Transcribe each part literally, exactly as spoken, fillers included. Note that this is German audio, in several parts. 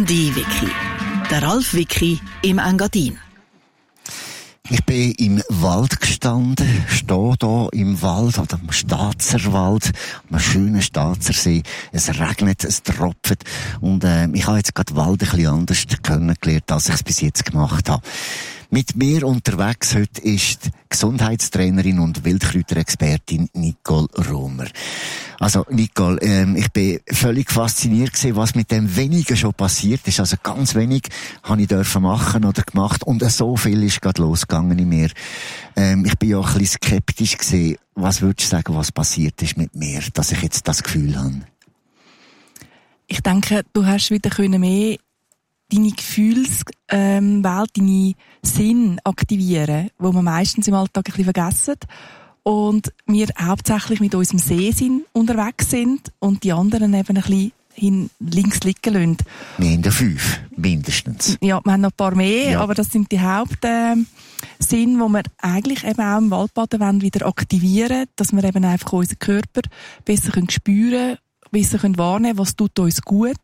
Bundi-Wiki. Der Ralf Wiki im Engadin. Ich bin im Wald gestanden, stehe hier im Wald, oder im Staatserwald, am schönen Staatsersee. Es regnet, es tropft und äh, ich habe jetzt gerade den Wald ein bisschen anders kennengelernt, als ich es bis jetzt gemacht habe. Mit mir unterwegs heute ist die Gesundheitstrainerin und Wildkräuterexpertin Nicole Romer. Also Nicole, ähm, ich bin völlig fasziniert gewesen, was mit dem Wenigen schon passiert ist. Also ganz wenig habe ich dürfen machen oder gemacht und so viel ist gerade losgegangen in mir. Ähm, ich bin ja auch ein bisschen skeptisch gewesen. Was würdest du sagen, was passiert ist mit mir, dass ich jetzt das Gefühl habe? Ich denke, du hast wieder können mehr deine Gefühlswelt, ähm, deine Sinn aktivieren, wo wir meistens im Alltag ein bisschen vergessen. Und wir hauptsächlich mit unserem Sehsinn unterwegs sind und die anderen eben ein bisschen hin links liegen lassen. Wir haben ja fünf, mindestens. Ja, wir haben noch ein paar mehr, ja. Aber das sind die Hauptsinne, äh, die wir eigentlich eben auch im Waldbaden wollen, wieder aktivieren, dass wir eben einfach unseren Körper besser können spüren, besser können wahrnehmen, was tut uns gut,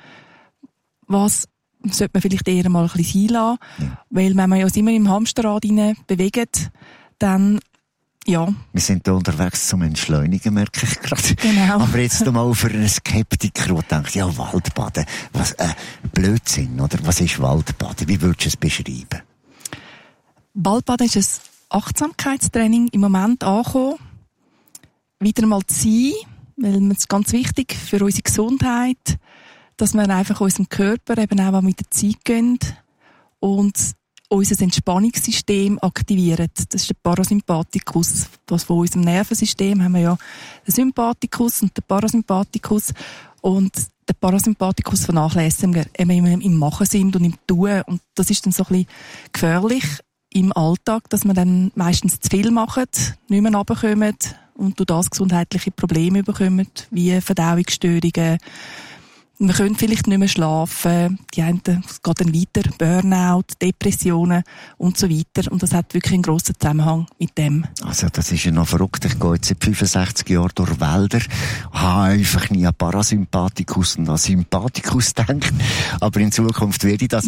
was sollte man vielleicht eher mal ein bisschen sein lassen, ja. Weil wenn man uns immer im Hamsterrad rein bewegt, dann ja. Wir sind hier unterwegs zum Entschleunigen, merke ich gerade. Genau. Aber jetzt mal für einen Skeptiker, der denkt, ja, Waldbaden, was, äh, Blödsinn, oder? Was ist Waldbaden? Wie würdest du es beschreiben? Waldbaden ist ein Achtsamkeitstraining im Moment angekommen. Wieder mal zu sein, weil es ganz wichtig für unsere Gesundheit, dass wir einfach unserem Körper eben auch mit der Zeit gehen und unser Entspannungssystem aktivieren. Das ist der Parasympathikus. Das von unserem Nervensystem haben wir ja den Sympathikus und den Parasympathikus. Und der Parasympathikus vernachlässigen wir eben im Machen sind und im Tun. Und das ist dann so ein bisschen gefährlich im Alltag, dass wir dann meistens zu viel machen, nicht mehr runterkommen und durch das gesundheitliche Probleme bekommen, wie Verdauungsstörungen. Wir können vielleicht nicht mehr schlafen, die einen, es geht dann weiter, Burnout, Depressionen und so weiter. Und das hat wirklich einen grossen Zusammenhang mit dem. Also das ist ja noch verrückt. Ich gehe jetzt seit fünfundsechzig Jahren durch Wälder, habe einfach nie an Parasympathikus und an Sympathikus gedacht. Aber in Zukunft werde ich das.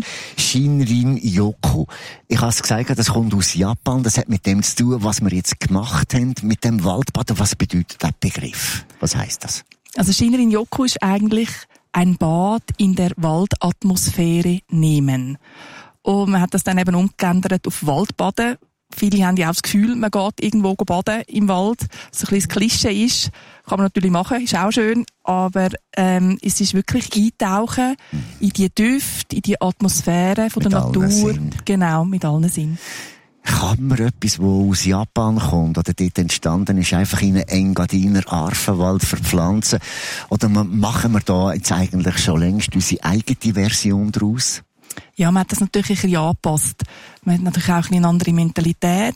Shinrin-yoku. Ich habe es gesagt, das kommt aus Japan. Das hat mit dem zu tun, was wir jetzt gemacht haben, mit dem Waldbaden. Was bedeutet der Begriff? Was heisst das? Also Shinrin-yoku ist eigentlich ein Bad in der Waldatmosphäre nehmen. Und man hat das dann eben umgeändert auf Waldbaden. Viele haben ja auch das Gefühl, man geht irgendwo baden im Wald. So ein bisschen das Klischee ist. Kann man natürlich machen, ist auch schön. Aber ähm, es ist wirklich Eintauchen in die Düfte, in die Atmosphäre von der Natur. Sinn. Genau, mit allen Sinnen. Kann man etwas, das aus Japan kommt oder dort entstanden ist, einfach in einen Engadiner Arvenwald verpflanzen? Oder machen wir da jetzt eigentlich schon längst unsere eigene Version daraus? Ja, man hat das natürlich ein bisschen angepasst. Man hat natürlich auch eine andere Mentalität.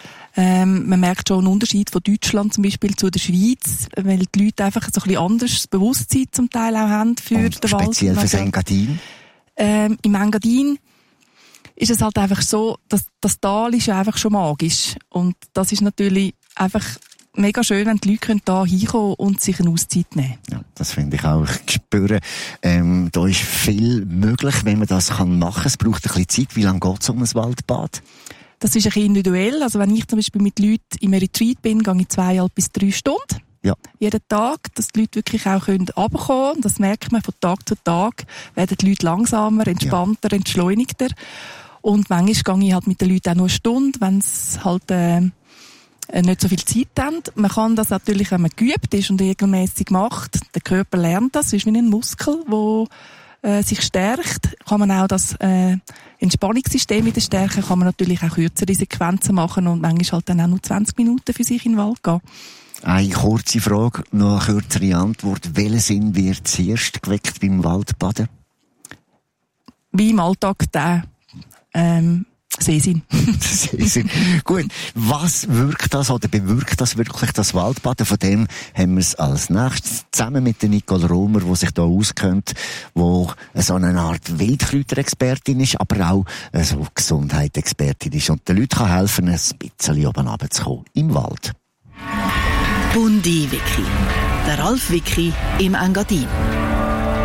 Ähm, man merkt schon einen Unterschied von Deutschland zum Beispiel zu der Schweiz, weil die Leute einfach so ein bisschen anderes Bewusstsein zum Teil auch haben für Und den Wald. Speziell für das Engadin? Ähm, Im Engadin ist es halt einfach so, dass das Tal ist ja einfach schon magisch. Und das ist natürlich einfach mega schön, wenn die Leute da hinkommen und sich eine Auszeit nehmen. Ja, das finde ich auch. Ich spüre, ähm, da ist viel möglich, wenn man das kann machen. Es braucht ein bisschen Zeit. Wie lange geht es um ein Waldbad? Das ist ein bisschen individuell. Also wenn ich zum Beispiel mit Leuten im Retreat bin, gehe ich zweieinhalb bis drei Stunden. Ja. Jeden Tag, dass die Leute wirklich auch runterkommen können. Das merkt man von Tag zu Tag. Werden die Leute langsamer, entspannter, ja. entschleunigter. Und manchmal gehe ich halt mit den Leuten auch nur eine Stunde, wenn es halt äh, nicht so viel Zeit haben. Man kann das natürlich, wenn man geübt ist und regelmäßig macht, der Körper lernt das, es ist wie ein Muskel, der äh, sich stärkt. Kann man auch das äh, Entspannungssystem wieder stärken, kann man natürlich auch kürzere Sequenzen machen und manchmal halt dann auch nur zwanzig Minuten für sich in den Wald gehen. Eine kurze Frage, noch eine kürzere Antwort. Welcher Sinn wird zuerst geweckt beim Waldbaden? Wie im Alltag der Ähm, Sehsinn. Sehsinn. Gut. Was wirkt das oder bewirkt das wirklich, das Waldbaden? Von dem haben wir es als nächstes zusammen mit der Nicole Romer, die sich da auskennt, die so eine Art Wildkräuterexpertin ist, aber auch so Gesundheitsexpertin ist und den Leuten kann helfen, ein bisschen oben runterzukommen im Wald. Bundi-Wiki. Der Ralf Wiki im Engadin.